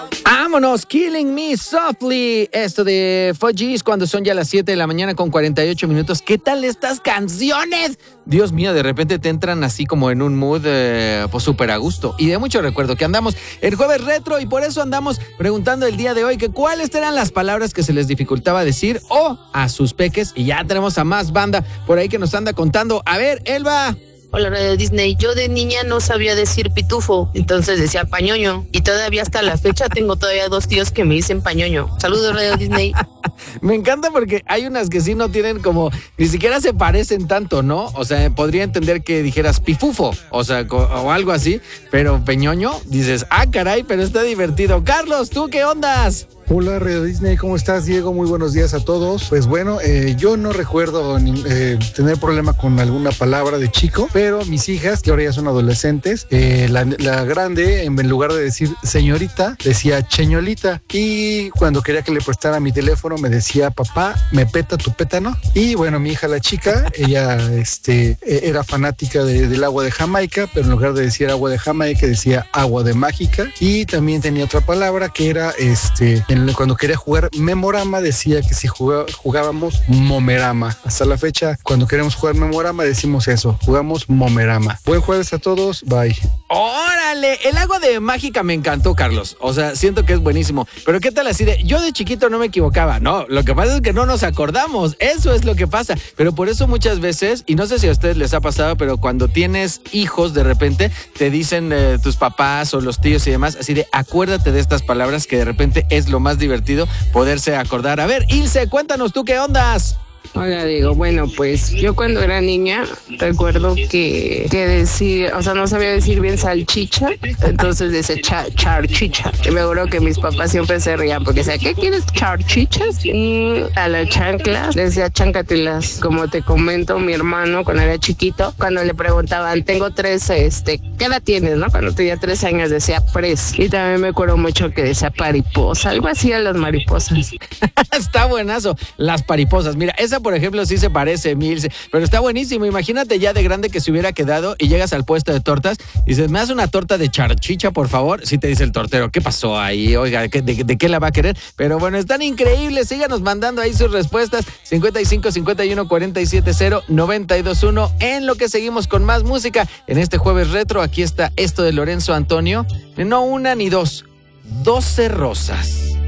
Vámonos, Killing Me Softly. Esto de Fugees cuando son ya las 7 de la mañana con 48 minutos. ¿Qué tal estas canciones? Dios mío, de repente te entran así como en un mood pues súper a gusto. Y de mucho recuerdo que andamos el jueves retro y por eso andamos preguntando el día de hoy que cuáles eran las palabras que se les dificultaba decir o a sus peques. Y ya tenemos a más banda por ahí que nos anda contando. A ver, Elba. Hola, Radio Disney. Yo de niña no sabía decir pitufo, entonces decía pañoño. Y todavía hasta la fecha tengo todavía 2 tíos que me dicen pañoño. Saludos, Radio Disney. Me encanta porque hay unas que sí no tienen como, ni siquiera se parecen tanto, ¿no? O sea, podría entender que dijeras pifufo, o sea, o algo así, pero peñoño, dices, caray, pero está divertido. Carlos, ¿tú qué ondas? Hola, Radio Disney, ¿cómo estás, Diego? Muy buenos días a todos. Pues bueno, yo no recuerdo tener problema con alguna palabra de chico, pero mis hijas, que ahora ya son adolescentes, la grande, en lugar de decir señorita, decía cheñolita. Y cuando quería que le prestara mi teléfono, me decía, papá, ¿me peta tu pétano? Y bueno, mi hija, la chica, ella era fanática del agua de Jamaica, pero en lugar de decir agua de Jamaica, decía agua de mágica. Y también tenía otra palabra que era cuando quería jugar Memorama, decía que si jugábamos Momerama. Hasta la fecha, cuando queremos jugar Memorama, decimos eso, jugamos Momerama. Buen jueves a todos, bye. ¡Órale! El agua de mágica me encantó, Carlos. O sea, siento que es buenísimo. Pero ¿qué tal así de, yo de chiquito no me equivocaba? No, lo que pasa es que no nos acordamos. Eso es lo que pasa. Pero por eso muchas veces, y no sé si a ustedes les ha pasado, pero cuando tienes hijos, de repente te dicen tus papás o los tíos y demás, así de, acuérdate de estas palabras que de repente es lo más divertido poderse acordar. A ver, Ilse, cuéntanos tú qué ondas. Hola, Diego. Bueno, pues yo cuando era niña recuerdo que decir, o sea, no sabía decir bien salchicha, entonces decía charchicha. Y me acuerdo que mis papás siempre se reían porque decía, ¿qué quieres, charchichas? Y a la chancla decía chancatilas. Como te comento, mi hermano cuando era chiquito, cuando le preguntaban, tengo 3, ¿qué edad tienes, no? Cuando tenía 3 años decía pres. Y también me acuerdo mucho que decía pariposa, algo así a las mariposas. Está buenazo, las pariposas. Mira, esa por ejemplo sí se parece, Milce, pero está buenísimo. Imagínate ya de grande que se hubiera quedado y llegas al puesto de tortas y dices, ¿me das una torta de charchicha, por favor? Sí te dice el tortero, ¿qué pasó ahí? Oiga, ¿de qué la va a querer? Pero bueno, están increíbles, síganos mandando ahí sus respuestas, 55 51 47 0 92 1, en lo que seguimos con más música. En este jueves retro, aquí está esto de Lorenzo Antonio, no una ni dos, 12 rosas.